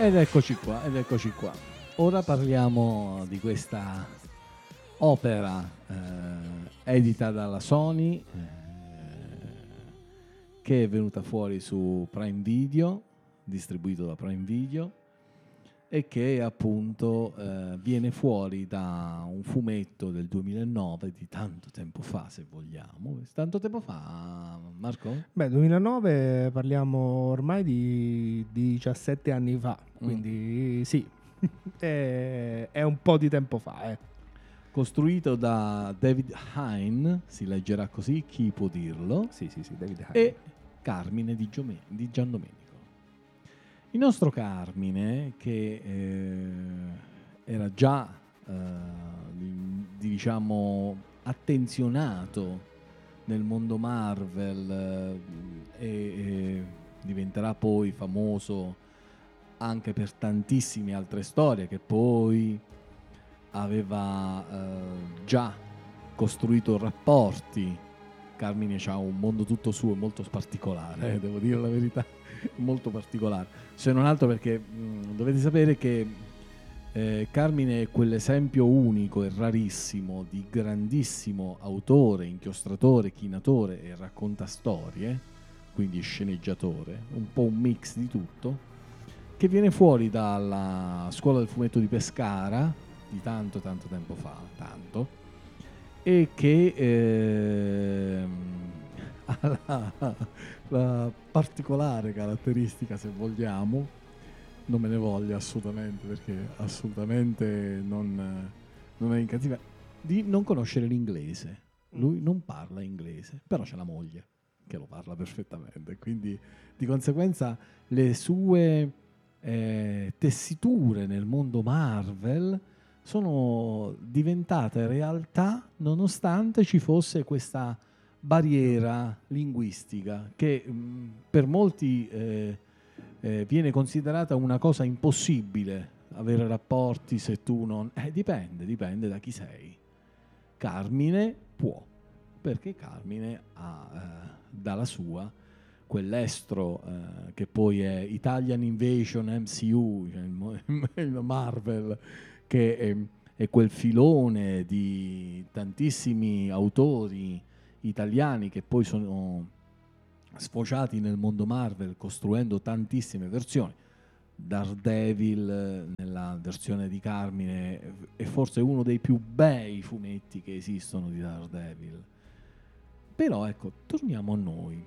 Ed eccoci qua, ed eccoci qua. Ora parliamo di questa opera edita dalla Sony che è venuta fuori su Prime Video, distribuito da Prime Video, e che appunto viene fuori da un fumetto del 2009, di tanto tempo fa se vogliamo. Tanto tempo fa, Marco? Beh, 2009 parliamo ormai di 17 anni fa, quindi sì, è un po' di tempo fa. Costruito da David Hein, si leggerà così, chi può dirlo, Sì, David Hein. e Carmine di Giandomenico. Il nostro Carmine, che era già diciamo attenzionato nel mondo Marvel e diventerà poi famoso anche per tantissime altre storie che poi aveva già costruito rapporti. Carmine ha un mondo tutto suo, molto particolare, devo dire la verità, molto particolare. Se non altro perché dovete sapere che Carmine è quell'esempio unico e rarissimo di grandissimo autore, inchiostratore, chinatore e raccontastorie, quindi sceneggiatore, un po' un mix di tutto, che viene fuori dalla scuola del fumetto di Pescara di tanto tempo fa, e che ha la particolare caratteristica, se vogliamo, non me ne voglia assolutamente, perché assolutamente non è in cattiva, di non conoscere l'inglese. Lui non parla inglese, però c'è la moglie che lo parla perfettamente, quindi di conseguenza le sue tessiture nel mondo Marvel sono diventate realtà nonostante ci fosse questa barriera linguistica che per molti viene considerata una cosa impossibile, avere rapporti se tu non... dipende da chi sei. Carmine può, perché Carmine ha dalla sua quell'estro che poi è Italian Invasion MCU, cioè il Marvel, che è quel filone di tantissimi autori italiani che poi sono sfociati nel mondo Marvel costruendo tantissime versioni. Daredevil nella versione di Carmine è forse uno dei più bei fumetti che esistono di Daredevil. Però ecco, torniamo a noi.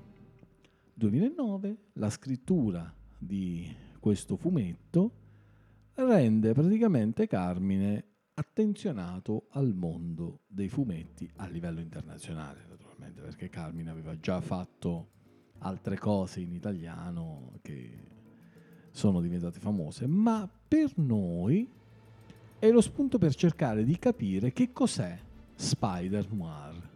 2009, la scrittura di questo fumetto rende praticamente Carmine attenzionato al mondo dei fumetti a livello internazionale, naturalmente, perché Carmine aveva già fatto altre cose in italiano che sono diventate famose, ma per noi è lo spunto per cercare di capire che cos'è Spider-Noir.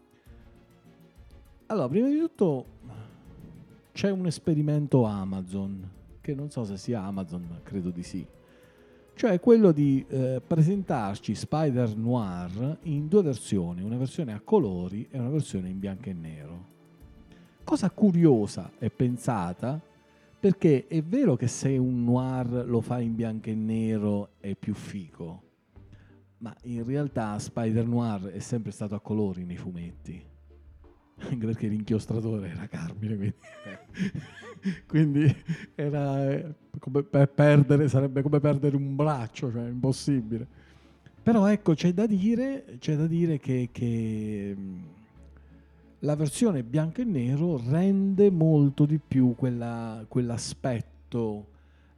Allora, prima di tutto c'è un esperimento Amazon, che non so se sia Amazon, ma credo di sì. Cioè quello di presentarci Spider-Noir in due versioni, una versione a colori e una versione in bianco e nero. Cosa curiosa e pensata, perché è vero che se un noir lo fa in bianco e nero è più figo, ma in realtà Spider-Noir è sempre stato a colori nei fumetti, anche perché l'inchiostratore era Carmine, quindi era come perdere, sarebbe come perdere un braccio, cioè impossibile. Però ecco, c'è da dire che la versione bianco e nero rende molto di più quell'aspetto.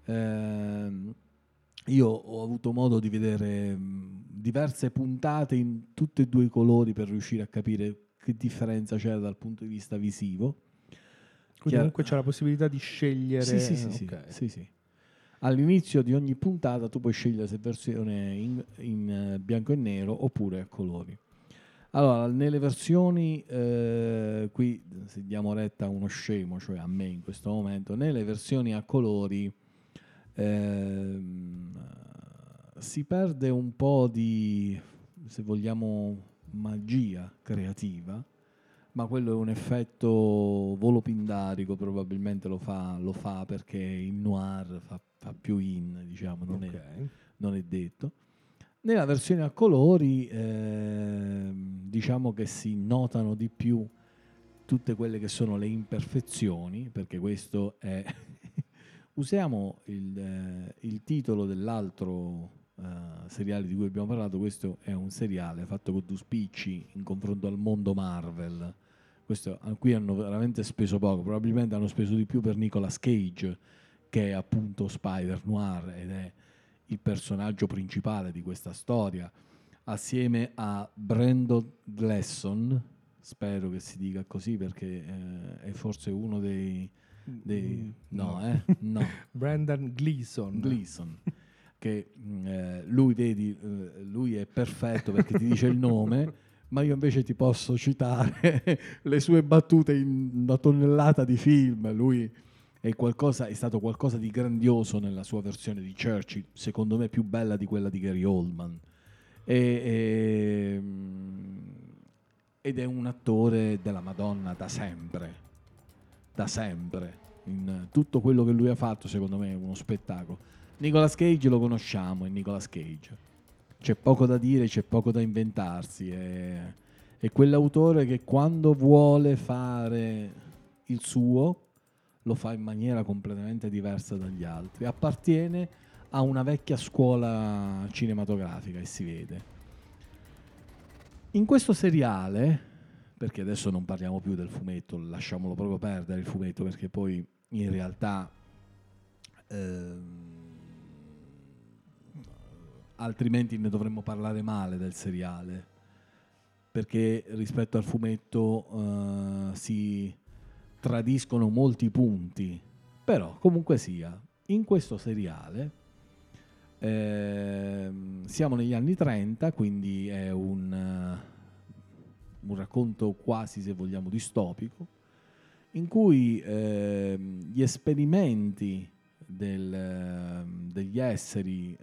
Io ho avuto modo di vedere diverse puntate in tutti e due i colori per riuscire a capire che differenza c'era dal punto di vista visivo. Quindi comunque c'è la possibilità di scegliere. Sì. All'inizio di ogni puntata tu puoi scegliere se versione in bianco e nero oppure a colori. Allora, nelle versioni, qui se diamo retta a uno scemo, cioè a me in questo momento, nelle versioni a colori si perde un po' di, se vogliamo, magia creativa, Ma quello è un effetto volo pindarico, probabilmente lo fa perché il noir fa più in, diciamo, non è detto. Nella versione a colori diciamo che si notano di più tutte quelle che sono le imperfezioni, perché questo è... Usiamo il titolo dell'altro seriale di cui abbiamo parlato. Questo è un seriale fatto con due spicci in confronto al mondo Marvel. Questo, qui hanno veramente speso poco, probabilmente hanno speso di più per Nicolas Cage, che è appunto Spider-Noir ed è il personaggio principale di questa storia, assieme a Brandon Gleeson, spero che si dica così perché è forse uno dei no. Brendan Gleeson. Che lui, vedi, lui è perfetto perché ti dice il nome, ma io invece ti posso citare le sue battute in una tonnellata di film. Lui è stato qualcosa di grandioso nella sua versione di Churchill, secondo me più bella di quella di Gary Oldman. Ed è un attore della Madonna da sempre. In tutto quello che lui ha fatto, secondo me è uno spettacolo. Nicolas Cage lo conosciamo, è Nicolas Cage. C'è poco da dire, c'è poco da inventarsi. È quell'autore che quando vuole fare il suo lo fa in maniera completamente diversa dagli altri. Appartiene a una vecchia scuola cinematografica e si vede. In questo seriale, perché adesso non parliamo più del fumetto, lasciamolo proprio perdere il fumetto, perché poi in realtà altrimenti ne dovremmo parlare male del seriale, perché rispetto al fumetto si tradiscono molti punti, però comunque sia, in questo seriale siamo negli anni 30, quindi è un racconto quasi, se vogliamo, distopico, in cui gli esperimenti degli esseri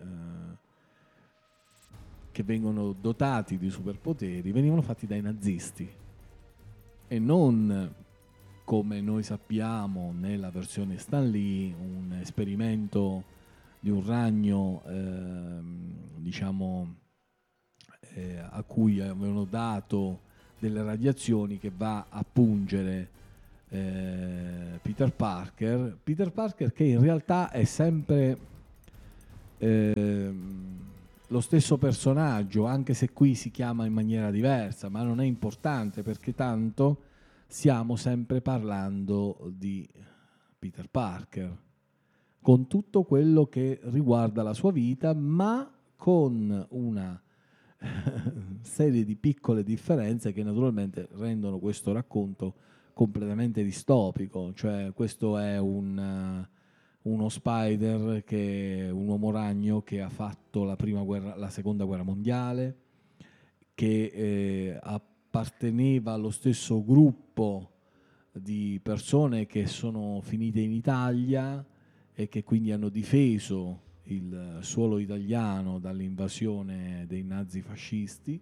che vengono dotati di superpoteri venivano fatti dai nazisti e non, come noi sappiamo nella versione Stan Lee, un esperimento di un ragno diciamo a cui avevano dato delle radiazioni che va a pungere Peter Parker che in realtà è sempre lo stesso personaggio, anche se qui si chiama in maniera diversa, ma non è importante perché tanto stiamo sempre parlando di Peter Parker, con tutto quello che riguarda la sua vita, ma con una serie di piccole differenze che naturalmente rendono questo racconto completamente distopico. Cioè, questo è uno Spider, che è un uomo ragno che ha fatto la seconda guerra mondiale, che apparteneva allo stesso gruppo di persone che sono finite in Italia e che quindi hanno difeso il suolo italiano dall'invasione dei nazifascisti,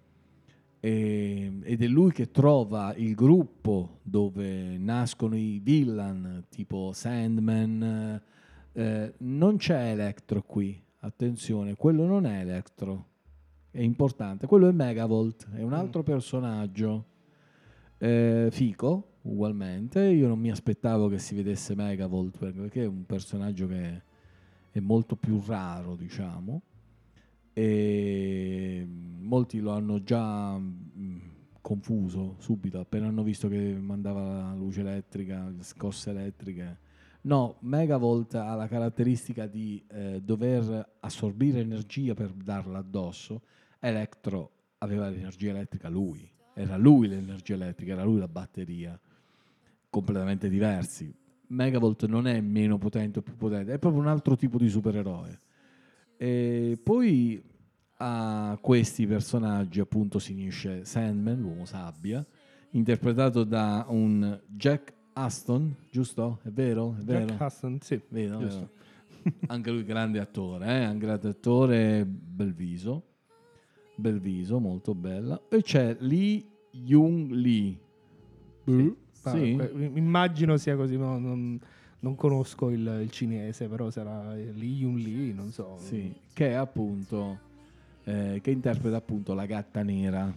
ed è lui che trova il gruppo dove nascono i villain tipo Sandman. Non c'è Electro qui, attenzione, quello non è Electro, è importante, quello è Megavolt, è un altro personaggio fico ugualmente. Io non mi aspettavo che si vedesse Megavolt perché è un personaggio che è molto più raro, diciamo, e molti lo hanno già confuso subito appena hanno visto che mandava la luce elettrica, le scosse elettriche. No, Megavolt ha la caratteristica di dover assorbire energia per darla addosso. Electro aveva l'energia elettrica lui, era lui l'energia elettrica, era lui la batteria, completamente diversi. Megavolt non è meno potente o più potente, è proprio un altro tipo di supereroe. E poi a questi personaggi appunto si unisce Sandman, l'uomo sabbia, interpretato da un Jack Aston, giusto? È vero? È vero? Jack Huston, sì. Vero, Giusto. vero. Anche lui grande attore, un grande attore, bel viso, molto bella. E c'è Lee Jung Lee, Sì. Immagino sia così, no, non conosco il cinese, però sarà Lee Yun Lee, non so. Sì, che è appunto che interpreta appunto la gatta nera,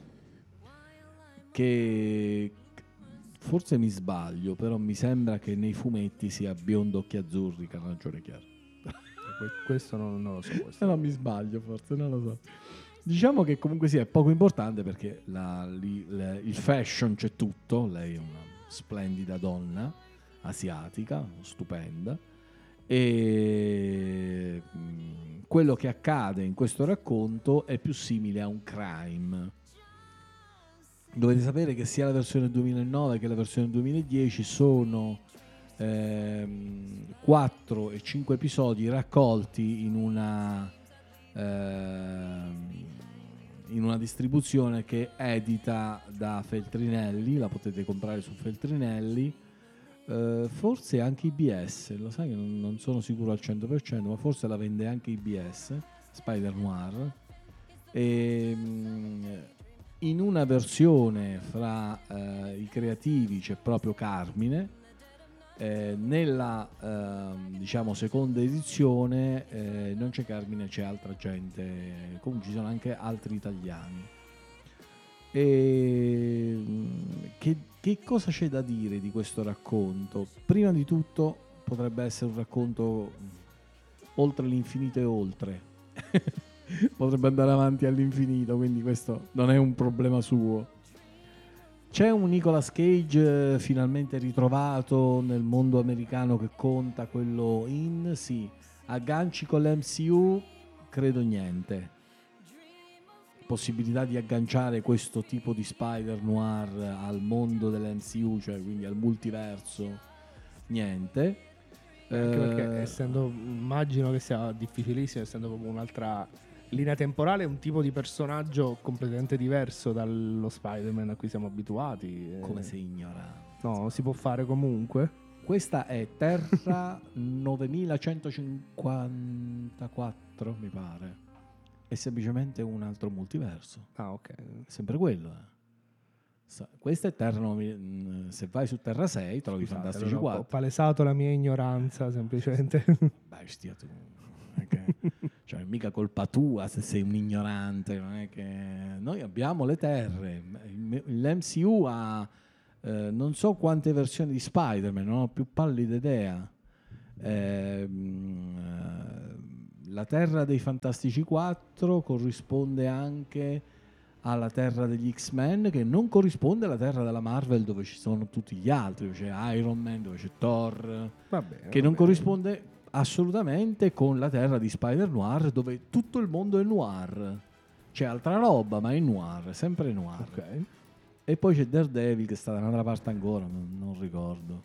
che forse mi sbaglio, però mi sembra che nei fumetti sia biondo, occhi azzurri, carnagione chiaro. Questo non lo so. Questo. No, mi sbaglio, forse non lo so. Diciamo che comunque sia è poco importante perché il fashion c'è tutto. Lei è una splendida donna asiatica, stupenda. E quello che accade in questo racconto è più simile a un crime. Dovete sapere che sia la versione 2009 che la versione 2010 sono 4 e 5 episodi raccolti in una distribuzione che edita da Feltrinelli, la potete comprare su Feltrinelli, forse anche IBS, lo sai che non sono sicuro al 100%, ma forse la vende anche IBS, Spider Noir. In una versione fra i creativi c'è proprio Carmine. Nella diciamo seconda edizione non c'è Carmine, c'è altra gente, comunque ci sono anche altri italiani. Che cosa c'è da dire di questo racconto? Prima di tutto potrebbe essere un racconto oltre l'infinito e oltre potrebbe andare avanti all'infinito, quindi questo non è un problema suo. C'è un Nicolas Cage finalmente ritrovato nel mondo americano che conta, quello sì. Agganci con l'MCU? Credo niente. Possibilità di agganciare questo tipo di Spider Noir al mondo dell'MCU, cioè quindi al multiverso? Niente. Anche perché immagino che sia difficilissimo, essendo proprio un'altra linea temporale, un tipo di personaggio completamente diverso dallo Spider-Man a cui siamo abituati. Come sei ignorante. No, si può fare comunque. Questa è Terra 9154, mi pare. È semplicemente un altro multiverso. Ah, ok. È sempre quello. Questa è Terra 9000. Se vai su Terra 6 trovi Fantastici 4. Ho palesato la mia ignoranza, semplicemente. Beh, stia tu. Okay. Cioè, mica colpa tua se sei un ignorante, non è che noi abbiamo le terre. L'MCU ha non so quante versioni di Spider-Man, non ho più pallida idea. La terra dei Fantastici 4 corrisponde anche alla terra degli X-Men, che non corrisponde alla terra della Marvel dove ci sono tutti gli altri, dove c'è Iron Man, dove c'è Thor, che non corrisponde assolutamente con la terra di Spider Noir, dove tutto il mondo è noir. C'è altra roba, ma è noir, sempre noir. Okay. E poi c'è Daredevil che sta da un'altra parte ancora, non ricordo.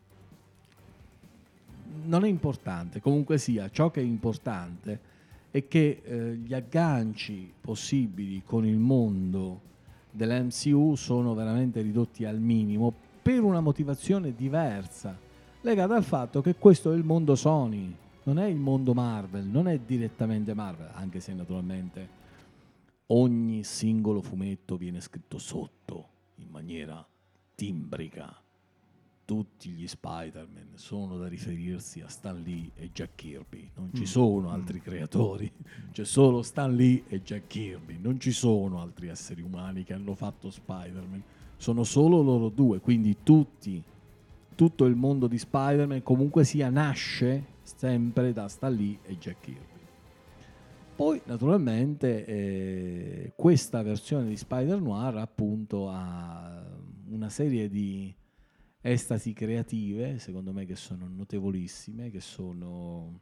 Non è importante, comunque sia, ciò che è importante è che gli agganci possibili con il mondo dell'MCU sono veramente ridotti al minimo per una motivazione diversa, legata al fatto che questo è il mondo Sony, non è il mondo Marvel, non è direttamente Marvel, anche se naturalmente ogni singolo fumetto viene scritto sotto in maniera timbrica. Tutti gli Spider-Man sono da riferirsi a Stan Lee e Jack Kirby, non ci sono altri creatori, c'è solo Stan Lee e Jack Kirby, non ci sono altri esseri umani che hanno fatto Spider-Man, sono solo loro due, quindi tutto il mondo di Spider-Man comunque sia nasce sempre da Stan Lee e Jack Kirby. Poi naturalmente questa versione di Spider Noir appunto ha una serie di estasi creative, secondo me, che sono notevolissime, che sono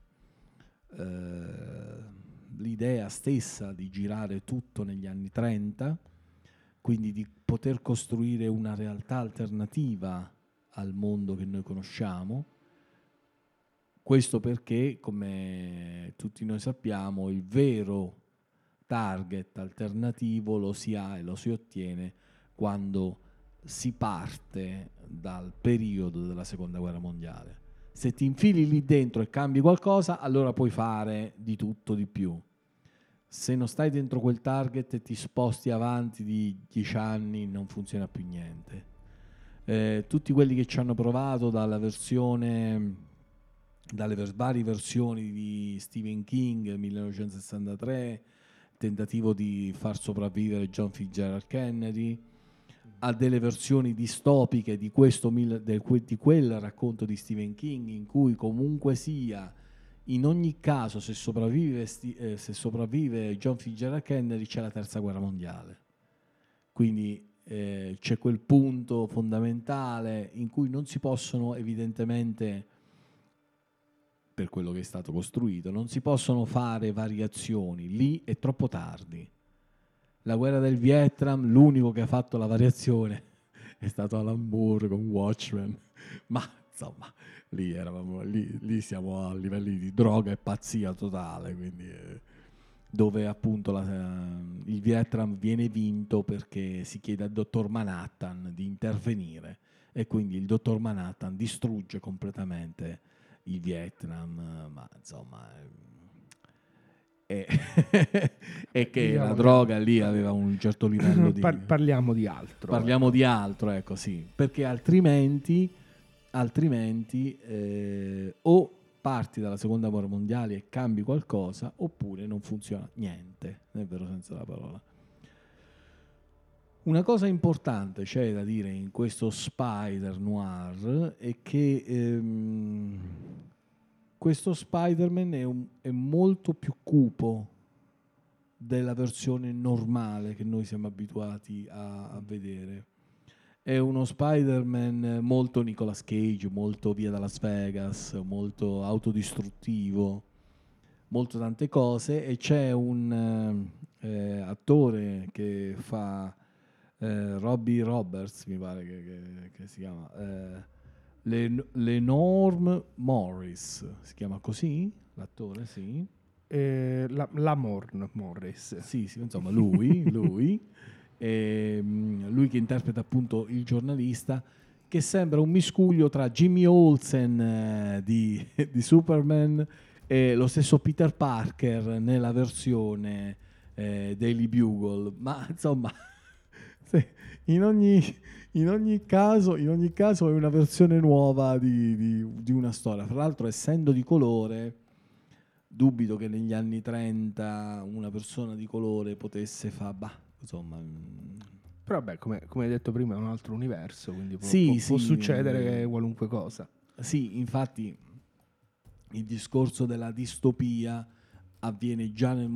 l'idea stessa di girare tutto negli anni 30, quindi di poter costruire una realtà alternativa al mondo che noi conosciamo. Questo perché, come tutti noi sappiamo, il vero target alternativo lo si ha e lo si ottiene quando si parte dal periodo della seconda guerra mondiale. Se ti infili lì dentro e cambi qualcosa, allora puoi fare di tutto di più. Se non stai dentro quel target e ti sposti avanti di 10 anni, non funziona più niente. Tutti quelli che ci hanno provato dalle varie versioni di Stephen King, 1963, tentativo di far sopravvivere John Fitzgerald Kennedy, a delle versioni distopiche di di quel racconto di Stephen King, in cui comunque sia, in ogni caso, se sopravvive John Fitzgerald Kennedy, c'è la terza guerra mondiale. Quindi c'è quel punto fondamentale in cui non si possono, evidentemente, per quello che è stato costruito, non si possono fare variazioni. Lì è troppo tardi. La guerra del Vietnam, l'unico che ha fatto la variazione è stato Alan Moore con Watchmen, ma insomma lì siamo a livelli di droga e pazzia totale, quindi dove appunto il Vietnam viene vinto perché si chiede al dottor Manhattan di intervenire e quindi il dottor Manhattan distrugge completamente il Vietnam, ma insomma e che la droga lì aveva un certo livello di... Parliamo di altro. Parliamo di altro, ecco, sì, perché altrimenti o parti dalla seconda guerra mondiale e cambi qualcosa, oppure non funziona niente, nel vero senso della parola. Una cosa importante c'è da dire in questo Spider Noir è che questo Spider-Man è molto più cupo della versione normale che noi siamo abituati a vedere. È uno Spider-Man molto Nicolas Cage, molto via da Las Vegas, molto autodistruttivo, molto tante cose, e c'è un attore che fa Robbie Roberts, mi pare che si chiama, Lenorm Morris, si chiama così l'attore, sì? Lamorne Morris. Sì, insomma lui lui che interpreta appunto il giornalista, che sembra un miscuglio tra Jimmy Olsen di Superman e lo stesso Peter Parker nella versione Daily Bugle, ma insomma in ogni caso è una versione nuova di una storia. Fra l'altro, essendo di colore, dubito che negli anni 30 una persona di colore potesse fare, insomma. Però vabbè, come hai detto prima, è un altro universo, quindi può Sì, succedere qualunque cosa. Sì, infatti il discorso della distopia avviene già nel